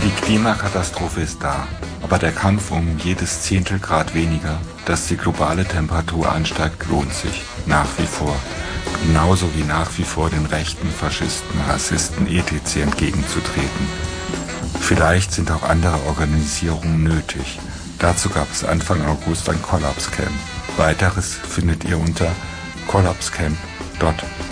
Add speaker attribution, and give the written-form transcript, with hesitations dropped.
Speaker 1: Die Klimakatastrophe ist da, aber der Kampf um jedes Zehntelgrad weniger, dass die globale Temperatur ansteigt, lohnt sich nach wie vor. Genauso wie nach wie vor den Rechten, Faschisten, Rassisten etc. entgegenzutreten. Vielleicht sind auch andere Organisierungen nötig. Dazu gab es Anfang August ein Collapse Camp. Weiteres findet ihr unter collapsecamp.org.